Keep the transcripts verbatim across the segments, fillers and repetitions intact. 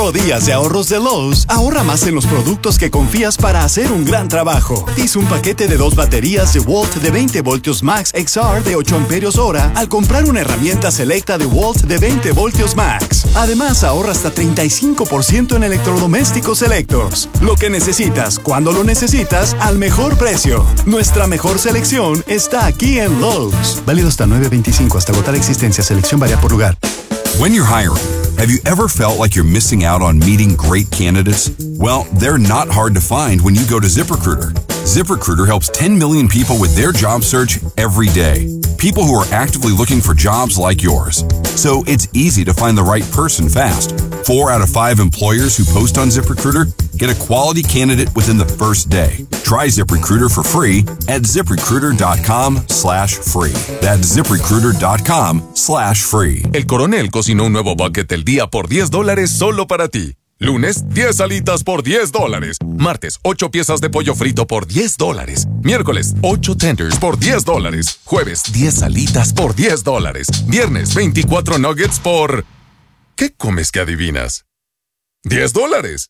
Días de ahorros de Lowe's, ahorra más en los productos que confías para hacer un gran trabajo. Hice un paquete de dos baterías DeWalt de veinte voltios Max X R de ocho amperios hora al comprar una herramienta selecta DeWalt de veinte voltios Max. Además, ahorra hasta treinta y cinco por ciento en electrodomésticos selectos. Lo que necesitas, cuando lo necesitas, al mejor precio. Nuestra mejor selección está aquí en Lowe's. Válido hasta nueve veinticinco, hasta agotar existencia. Selección varía por lugar. When you're hiring, have you ever felt like you're missing out on meeting great candidates? Well, they're not hard to find when you go to ZipRecruiter. ZipRecruiter helps ten million people with their job search every day. People who are actively looking for jobs like yours. So it's easy to find the right person fast. Four out of five employers who post on ZipRecruiter get a quality candidate within the first day. Try ZipRecruiter for free at ZipRecruiter.com slash free. That's ZipRecruiter.com slash free. El Coronel cocinó un nuevo bucket del día por diez dólares solo para ti. Lunes, diez alitas por diez dólares. Martes, ocho piezas de pollo frito por diez dólares. Miércoles, ocho tenders por diez dólares. Jueves, diez alitas por diez dólares. Viernes, veinticuatro nuggets por... ¿Qué comes que adivinas? diez dólares.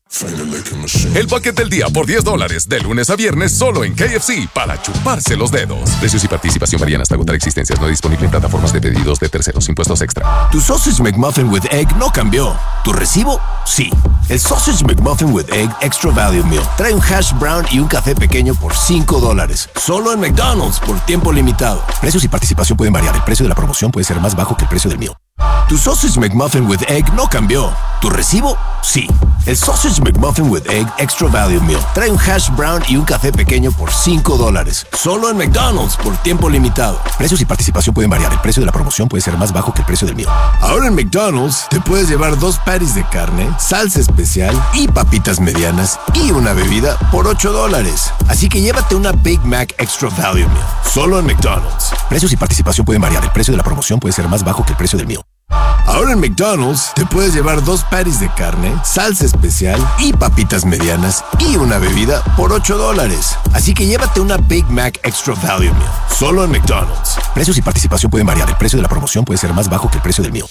El paquete del día por diez dólares, de lunes a viernes, solo en K F C, para chuparse los dedos. Precios y participación varían hasta agotar existencias. No disponible en plataformas de pedidos de terceros. Impuestos extra. Tu Sausage McMuffin with Egg no cambió. ¿Tu recibo? Sí. El Sausage McMuffin with Egg Extra Value Meal trae un hash brown y un café pequeño por cinco dólares. Solo en McDonald's por tiempo limitado. Precios y participación pueden variar. El precio de la promoción puede ser más bajo que el precio del meal. Tu Sausage McMuffin with Egg no cambió. ¿Tu recibo? Sí. El Sausage McMuffin with Egg Extra Value Meal trae un hash brown y un café pequeño por cinco dólares. Solo en McDonald's por tiempo limitado. Precios y participación pueden variar. El precio de la promoción puede ser más bajo que el precio del meal. Ahora en McDonald's te puedes llevar dos patties de carne, salsa especial y papitas medianas y una bebida por ocho dólares. Así que llévate una Big Mac Extra Value Meal. Solo en McDonald's. Precios y participación pueden variar. El precio de la promoción puede ser más bajo que el precio del meal. Ahora en McDonald's te puedes llevar dos patties de carne, salsa especial y papitas medianas y una bebida por ocho dólares. Así que llévate una Big Mac Extra Value Meal. Solo en McDonald's. Precios y participación pueden variar. El precio de la promoción puede ser más bajo que el precio del meal.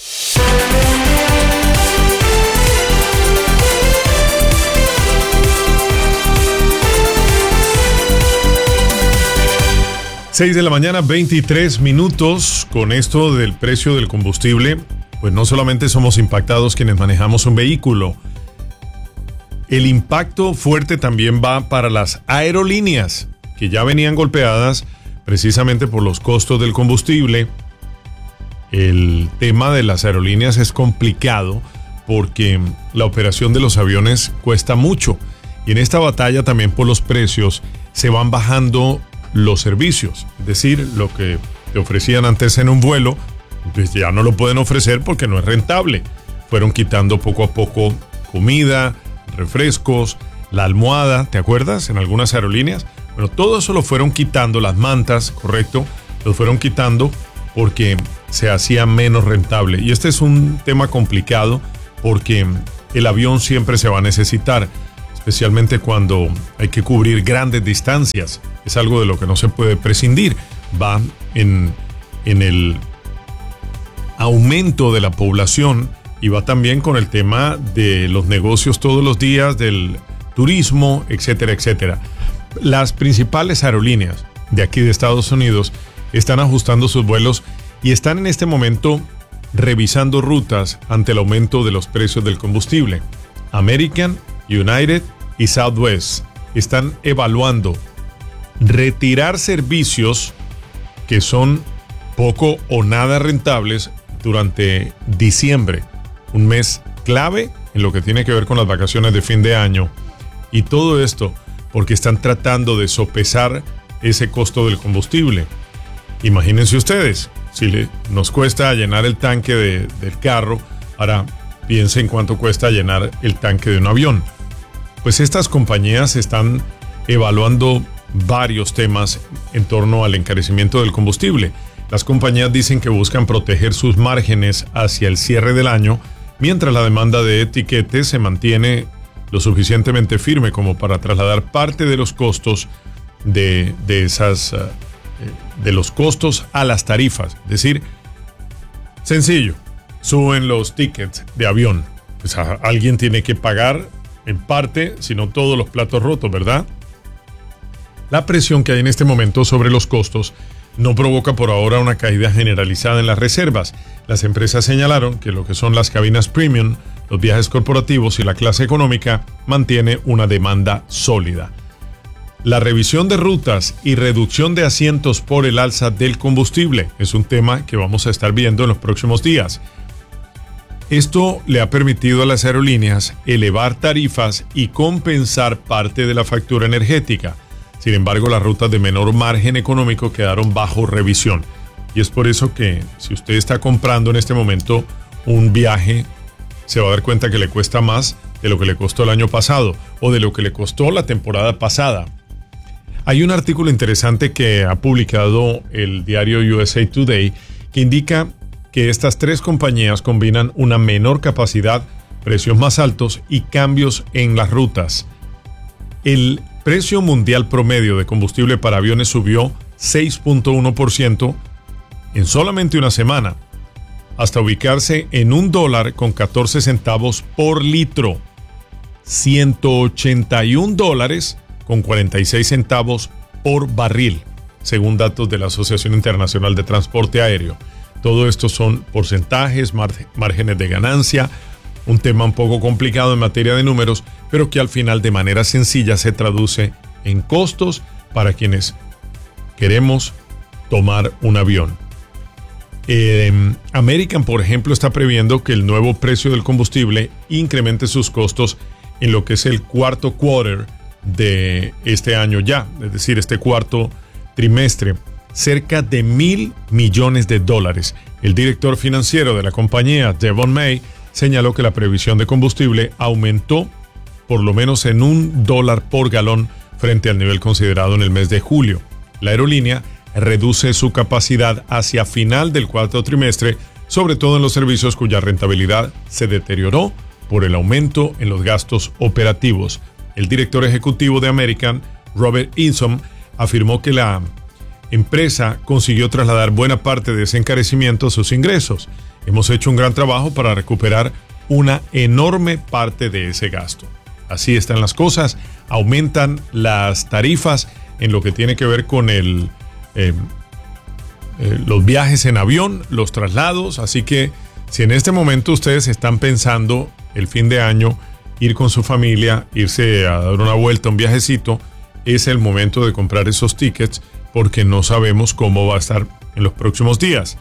seis de la mañana, veintitrés minutos. Con esto del precio del combustible, pues no solamente somos impactados quienes manejamos un vehículo. El impacto fuerte también va para las aerolíneas, que ya venían golpeadas precisamente por los costos del combustible. El tema de las aerolíneas es complicado porque la operación de los aviones cuesta mucho. Y en esta batalla también por los precios se van bajando los servicios, es decir, lo que te ofrecían antes en un vuelo, pues ya no lo pueden ofrecer porque no es rentable. Fueron quitando poco a poco comida, refrescos, la almohada, ¿te acuerdas? En algunas aerolíneas. Bueno, todo eso lo fueron quitando, las mantas, correcto, lo fueron quitando porque se hacía menos rentable. Y este es un tema complicado porque el avión siempre se va a necesitar, especialmente cuando hay que cubrir grandes distancias. Es algo de lo que no se puede prescindir. Va en, en el aumento de la población y va también con el tema de los negocios todos los días, del turismo, etcétera, etcétera. Las principales aerolíneas de aquí de Estados Unidos están ajustando sus vuelos y están en este momento revisando rutas ante el aumento de los precios del combustible. American, United y Southwest están evaluando retirar servicios que son poco o nada rentables durante diciembre, un mes clave en lo que tiene que ver con las vacaciones de fin de año. Y todo esto porque están tratando de sopesar ese costo del combustible. Imagínense ustedes, si le, nos cuesta llenar el tanque de, del carro, ahora piensen cuánto cuesta llenar el tanque de un avión. Pues estas compañías están evaluando varios temas en torno al encarecimiento del combustible. Las compañías dicen que buscan proteger sus márgenes hacia el cierre del año, mientras la demanda de etiquetes se mantiene lo suficientemente firme como para trasladar parte de los costos de, de esas de los costos a las tarifas. Es decir, sencillo, suben los tickets de avión. pues a, alguien tiene que pagar en parte, si no todos los platos rotos, ¿verdad? La presión que hay en este momento sobre los costos no provoca por ahora una caída generalizada en las reservas. Las empresas señalaron que lo que son las cabinas premium, los viajes corporativos y la clase económica mantiene una demanda sólida. La revisión de rutas y reducción de asientos por el alza del combustible es un tema que vamos a estar viendo en los próximos días. Esto le ha permitido a las aerolíneas elevar tarifas y compensar parte de la factura energética. Sin embargo, las rutas de menor margen económico quedaron bajo revisión. Y es por eso que si usted está comprando en este momento un viaje, se va a dar cuenta que le cuesta más de lo que le costó el año pasado o de lo que le costó la temporada pasada. Hay un artículo interesante que ha publicado el diario U S A Today que indica que estas tres compañías combinan una menor capacidad, precios más altos y cambios en las rutas. El precio mundial promedio de combustible para aviones subió seis punto uno por ciento en solamente una semana, hasta ubicarse en un dólar con catorce centavos por litro, ciento ochenta y un dólares con cuarenta y seis centavos por barril, según datos de la Asociación Internacional de Transporte Aéreo. Todo esto son porcentajes, márgenes de ganancia, un tema un poco complicado en materia de números, pero que al final de manera sencilla se traduce en costos para quienes queremos tomar un avión. Eh, American, por ejemplo, está previendo que el nuevo precio del combustible incremente sus costos en lo que es el cuarto quarter de este año ya, es decir, este cuarto trimestre, cerca de mil millones de dólares. El director financiero de la compañía, Devon May, señaló que la previsión de combustible aumentó por lo menos en un dólar por galón frente al nivel considerado en el mes de julio. La aerolínea reduce su capacidad hacia final del cuarto trimestre, sobre todo en los servicios cuya rentabilidad se deterioró por el aumento en los gastos operativos. El director ejecutivo de American, Robert Isom, afirmó que la empresa consiguió trasladar buena parte de ese encarecimiento a sus ingresos. Hemos hecho un gran trabajo para recuperar una enorme parte de ese gasto. Así están las cosas. Aumentan las tarifas en lo que tiene que ver con el, eh, eh, los viajes en avión, los traslados. Así que si en este momento ustedes están pensando el fin de año ir con su familia, irse a dar una vuelta, un viajecito, es el momento de comprar esos tickets porque no sabemos cómo va a estar en los próximos días.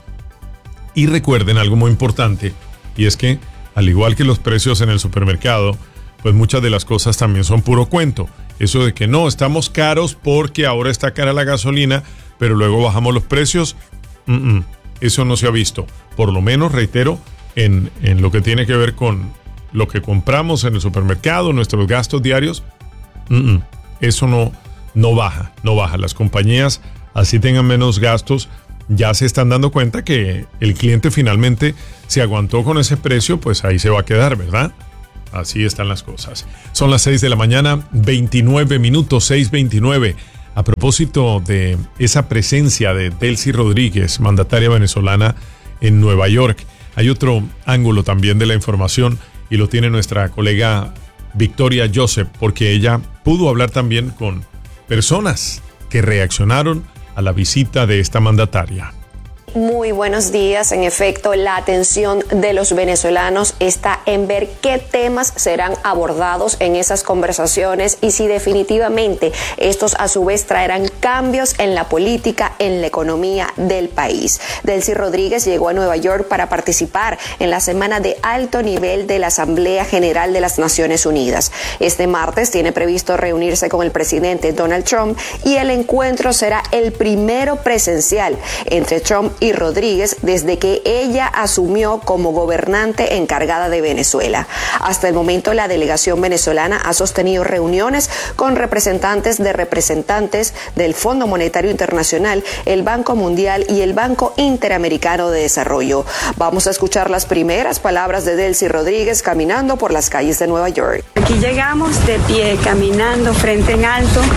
Y recuerden algo muy importante, y es que al igual que los precios en el supermercado, pues muchas de las cosas también son puro cuento. Eso de que no, estamos caros porque ahora está cara la gasolina, pero luego bajamos los precios, mm-mm, eso no se ha visto. Por lo menos, reitero, en, en lo que tiene que ver con lo que compramos en el supermercado, nuestros gastos diarios, mm-mm, eso no, no baja, no baja. Las compañías, así tengan menos gastos, ya se están dando cuenta que el cliente finalmente se aguantó con ese precio, pues ahí se va a quedar, ¿verdad? Así están las cosas. Son las seis de la mañana, veintinueve minutos, seis veintinueve. A propósito de esa presencia de Delcy Rodríguez, mandataria venezolana en Nueva York, hay otro ángulo también de la información y lo tiene nuestra colega Victoria Joseph, porque ella pudo hablar también con personas que reaccionaron a la visita de esta mandataria. Muy buenos días. En efecto, la atención de los venezolanos está en ver qué temas serán abordados en esas conversaciones y si definitivamente estos a su vez traerán cambios en la política, en la economía del país. Delcy Rodríguez llegó a Nueva York para participar en la semana de alto nivel de la Asamblea General de las Naciones Unidas. Este martes tiene previsto reunirse con el presidente Donald Trump y el encuentro será el primero presencial entre Trump y Rodríguez desde que ella asumió como gobernante encargada de Venezuela. Hasta el momento, la delegación venezolana ha sostenido reuniones con representantes de representantes del Fondo Monetario Internacional, el Banco Mundial y el Banco Interamericano de Desarrollo. Vamos a escuchar las primeras palabras de Delcy Rodríguez caminando por las calles de Nueva York. Aquí llegamos de pie, caminando frente en alto,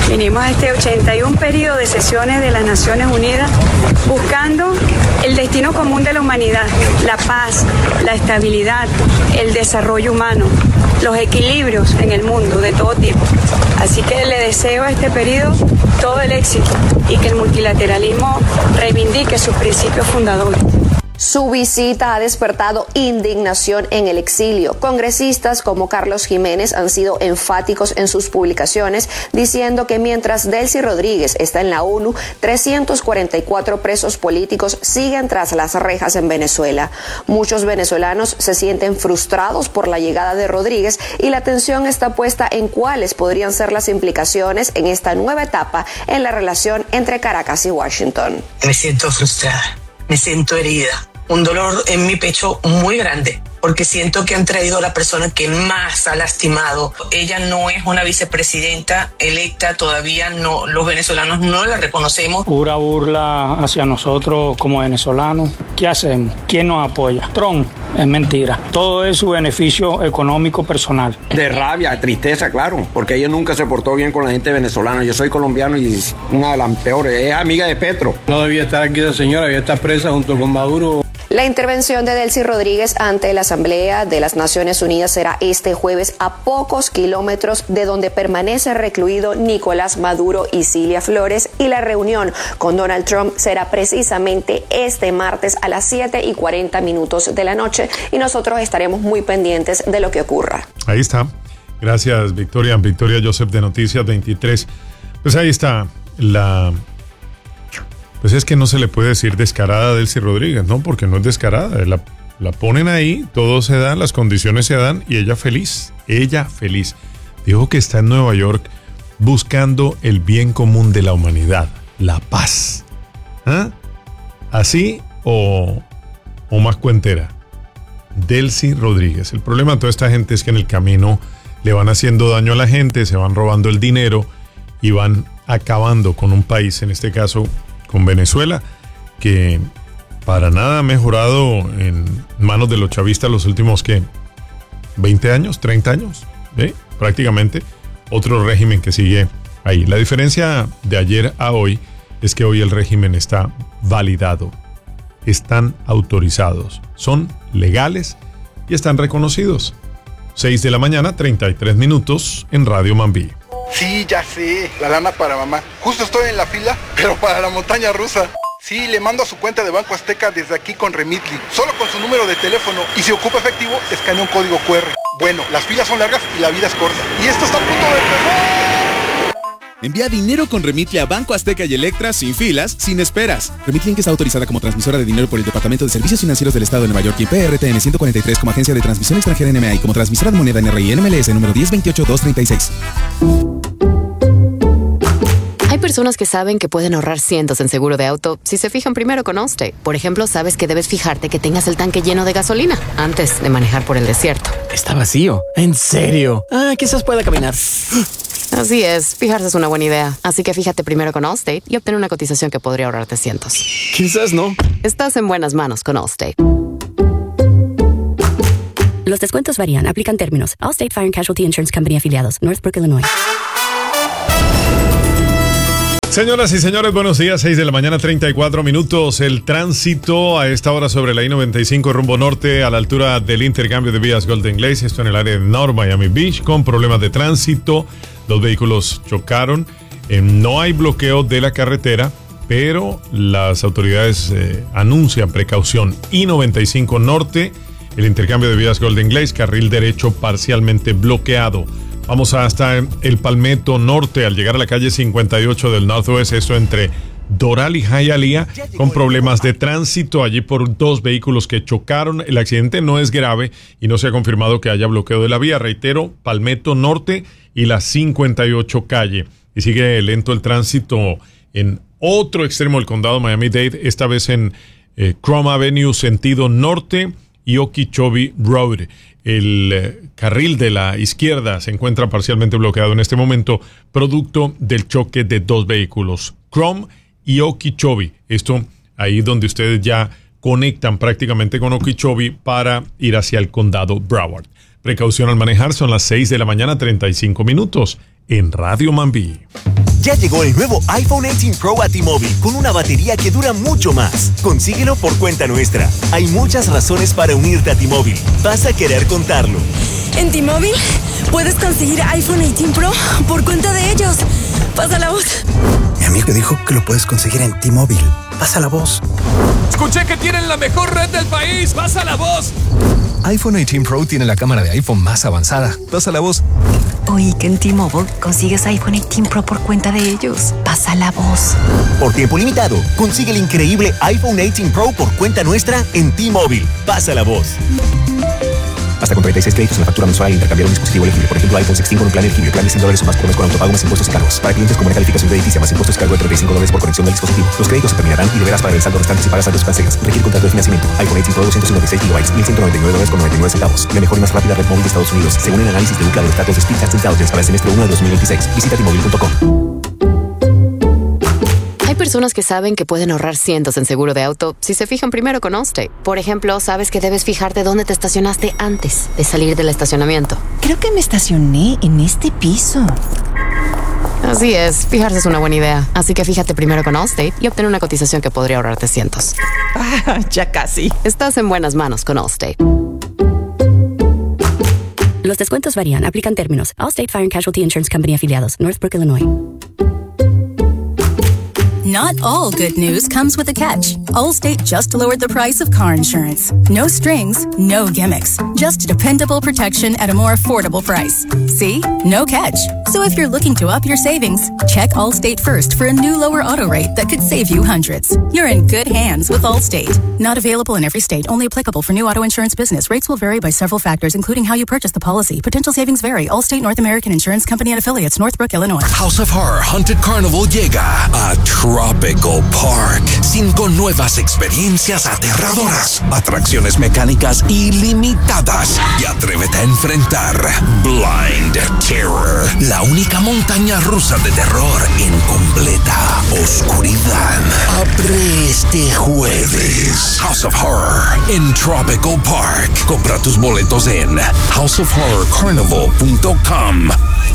Vinimos a este ochenta y uno periodo de sesiones de las Naciones Unidas buscando el destino común de la humanidad, la paz, la estabilidad, el desarrollo humano, los equilibrios en el mundo de todo tipo. Así que le deseo a este periodo todo el éxito y que el multilateralismo reivindique sus principios fundadores. Su visita ha despertado indignación en el exilio. Congresistas como Carlos Jiménez han sido enfáticos en sus publicaciones, diciendo que mientras Delcy Rodríguez está en la ONU, trescientos cuarenta y cuatro presos políticos siguen tras las rejas en Venezuela. Muchos venezolanos se sienten frustrados por la llegada de Rodríguez y la atención está puesta en cuáles podrían ser las implicaciones en esta nueva etapa en la relación entre Caracas y Washington. Me siento frustrada. Me siento herida, un dolor en mi pecho muy grande, porque siento que han traído a la persona que más ha lastimado. Ella no es una vicepresidenta electa, todavía no, los venezolanos no la reconocemos. Pura burla hacia nosotros como venezolanos. ¿Qué hacemos? ¿Quién nos apoya? Trump. Es mentira. Todo es su beneficio económico personal. De rabia, de tristeza, claro, porque ella nunca se portó bien con la gente venezolana. Yo soy colombiano y una de las peores. Es amiga de Petro. No debía estar aquí esa señora, debía estar presa junto con Maduro. La intervención de Delcy Rodríguez ante la Asamblea de las Naciones Unidas será este jueves a pocos kilómetros de donde permanece recluido Nicolás Maduro y Cilia Flores, y la reunión con Donald Trump será precisamente este martes a las siete y cuarenta minutos de la noche, y nosotros estaremos muy pendientes de lo que ocurra. Ahí está. Gracias, Victoria. Victoria Joseph de Noticias veintitrés. Pues ahí está la... Pues es que no se le puede decir descarada a Delcy Rodríguez, ¿no? Porque no es descarada. La, la ponen ahí, todo se da, las condiciones se dan y ella feliz. Ella feliz. Dijo que está en Nueva York buscando el bien común de la humanidad, la paz. ¿Ah? ¿Así o, o más cuentera? Delcy Rodríguez. El problema de toda esta gente es que en el camino le van haciendo daño a la gente, se van robando el dinero y van acabando con un país, en este caso con Venezuela, que para nada ha mejorado en manos de los chavistas los últimos, ¿qué? veinte años, treinta años, ¿eh? Prácticamente otro régimen que sigue ahí. La diferencia de ayer a hoy es que hoy el régimen está validado, están autorizados, son legales y están reconocidos. seis de la mañana, treinta y tres minutos en Radio Mambí. Sí, ya sé, la lana para mamá. Justo estoy en la fila, pero para la montaña rusa. Sí, le mando a su cuenta de Banco Azteca desde aquí con Remitly, solo con su número de teléfono, y si ocupa efectivo, escanea un código cu erre. Bueno, las filas son largas y la vida es corta. Y esto está a punto de empezar. Envía dinero con Remitly a Banco Azteca y Electra sin filas, sin esperas. Remitly está autorizada como transmisora de dinero por el Departamento de Servicios Financieros del Estado de Nueva York y P R T N ciento cuarenta y tres como agencia de transmisión extranjera N M A y como transmisora de moneda N R I N M L S número diez veintiocho dos treinta y seis. Hay personas que saben que pueden ahorrar cientos en seguro de auto si se fijan primero con Allstate. Por ejemplo, sabes que debes fijarte que tengas el tanque lleno de gasolina antes de manejar por el desierto. Está vacío. ¿En serio? Ah, quizás pueda caminar. Así es, fijarse es una buena idea. Así que fíjate primero con Allstate y obtén una cotización que podría ahorrarte cientos. Quizás no. Estás en buenas manos con Allstate. Los descuentos varían. Aplican términos. Allstate Fire and Casualty Insurance Company afiliados. Northbrook, Illinois. Señoras y señores, buenos días. seis de la mañana, treinta y cuatro minutos. El tránsito a esta hora sobre la I noventa y cinco rumbo norte a la altura del intercambio de vías Golden Glaze. Esto en el área de North Miami Beach con problemas de tránsito. Dos vehículos chocaron. Eh, no hay bloqueo de la carretera, pero las autoridades eh, anuncian precaución. I noventa y cinco norte, el intercambio de vías Golden Glaze, carril derecho parcialmente bloqueado. Vamos hasta el Palmetto Norte al llegar a la calle cincuenta y ocho del Northwest, esto entre Doral y Hialeah, con problemas de tránsito allí por dos vehículos que chocaron. El accidente no es grave y no se ha confirmado que haya bloqueo de la vía. Reitero, Palmetto Norte y la cincuenta y ocho calle. Y sigue lento el tránsito en otro extremo del condado Miami-Dade, esta vez en eh, Chrome Avenue sentido norte y Okeechobee Road. El eh, carril de la izquierda se encuentra parcialmente bloqueado en este momento, producto del choque de dos vehículos, Chrome y Okeechobee. Esto ahí donde ustedes ya conectan prácticamente con Okeechobee para ir hacia el condado Broward. Precaución al manejar, son las seis de la mañana, treinta y cinco minutos en Radio Mambí. Ya llegó el nuevo iPhone dieciocho Pro a T-Mobile con una batería que dura mucho más. Consíguelo por cuenta nuestra. Hay muchas razones para unirte a T-Mobile. Vas a querer contarlo. En T-Mobile puedes conseguir iPhone dieciocho Pro por cuenta de ellos. Pasa la voz. Mi amigo dijo que lo puedes conseguir en T-Mobile. Pasa la voz. Escuché que tienen la mejor red del país. Pasa la voz. iPhone dieciocho Pro tiene la cámara de iPhone más avanzada. Pasa la voz. Oí que en T-Mobile consigues iPhone dieciocho Pro por cuenta de ellos. Pasa la voz. Por tiempo limitado, consigue el increíble iPhone dieciocho Pro por cuenta nuestra en T-Mobile. Pasa la voz. Hasta con treinta y seis créditos en la factura mensual al intercambiar un dispositivo elegible. Por ejemplo, iPhone dieciséis con un plan elegible. Plan de cien dólares o más por mes con autopago más impuestos y cargos. Para clientes con buena calificación crediticia más impuestos y cargo de treinta y cinco dólares por conexión del dispositivo. Los créditos se terminarán y deberás pagar el saldo restante si pagas saldos cancelas. Requiere contrato de financiamiento. iPhone dieciocho Pro doscientos cincuenta y seis gigabytes, mil ciento noventa y nueve dólares con noventa y nueve centavos. La mejor y más rápida red móvil de Estados Unidos, según el análisis de U C L A de los datos de Speedtest Intelligence para el semestre uno de dos mil veintiséis. Visita T Mobile punto com. Hay personas que saben que pueden ahorrar cientos en seguro de auto si se fijan primero con Allstate. Por ejemplo, sabes que debes fijarte dónde te estacionaste antes de salir del estacionamiento. Creo que me estacioné en este piso. Así es, fijarse es una buena idea. Así que fíjate primero con Allstate y obtén una cotización que podría ahorrarte cientos. Ah, ya casi. Estás en buenas manos con Allstate. Los descuentos varían, aplican términos. Allstate Fire and Casualty Insurance Company afiliados, Northbrook, Illinois. Not all good news comes with a catch. Allstate just lowered the price of car insurance. No strings, no gimmicks. Just dependable protection at a more affordable price. See? No catch. So if you're looking to up your savings, check Allstate first for a new lower auto rate that could save you hundreds. You're in good hands with Allstate. Not available in every state. Only applicable for new auto insurance business. Rates will vary by several factors, including how you purchase the policy. Potential savings vary. Allstate North American Insurance Company and affiliates, Northbrook, Illinois. House of Horror Haunted Carnival llega a Tropical Park. Cinco nuevas experiencias aterradoras, atracciones mecánicas ilimitadas y atrévete a enfrentar Blind Terror, la única montaña rusa de terror en completa oscuridad. Abre este jueves. House of Horror en Tropical Park. Compra tus boletos en house of horror carnival punto com.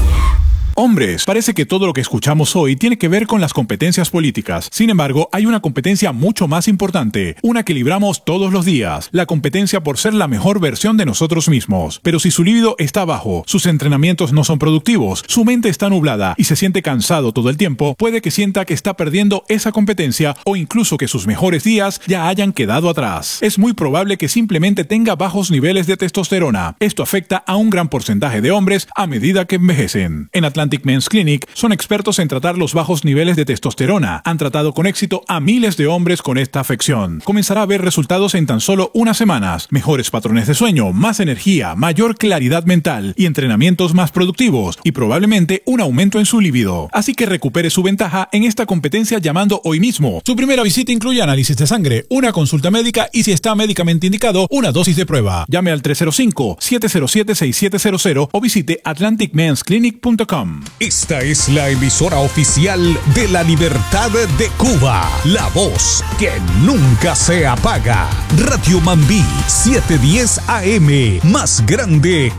Hombres, parece que todo lo que escuchamos hoy tiene que ver con las competencias políticas. Sin embargo, hay una competencia mucho más importante, una que libramos todos los días, la competencia por ser la mejor versión de nosotros mismos. Pero si su libido está bajo, sus entrenamientos no son productivos, su mente está nublada y se siente cansado todo el tiempo, puede que sienta que está perdiendo esa competencia o incluso que sus mejores días ya hayan quedado atrás. Es muy probable que simplemente tenga bajos niveles de testosterona. Esto afecta a un gran porcentaje de hombres a medida que envejecen. En Atlantic Men's Clinic son expertos en tratar los bajos niveles de testosterona. Han tratado con éxito a miles de hombres con esta afección. Comenzará a ver resultados en tan solo unas semanas. Mejores patrones de sueño, más energía, mayor claridad mental y entrenamientos más productivos y probablemente un aumento en su libido. Así que recupere su ventaja en esta competencia llamando hoy mismo. Su primera visita incluye análisis de sangre, una consulta médica y, si está médicamente indicado, una dosis de prueba. Llame al tres cero cinco, siete cero siete, seis siete cero cero o visite atlantic mens clinic punto com. Esta es la emisora oficial de la Libertad de Cuba, la voz que nunca se apaga. Radio Mambí setecientos diez A M, más grande